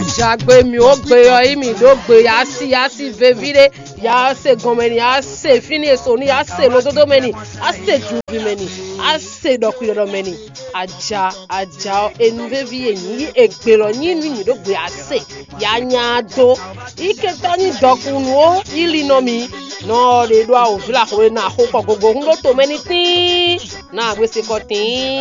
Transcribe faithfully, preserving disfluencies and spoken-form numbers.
Jagbe mi o gbe yo imi do gbe ya si ya si vevire ya se gomeni ya se fini esoni ya se lododo meni ya se jubi meni ya se dokuyodo meni aja aja envevi enyi egbero nyi ni do gbe ya se ya nya do ike tani dokunu o ili no mi no de do a o fila ko na ho ko gogo hun lo to meni tin na gbe se ko tin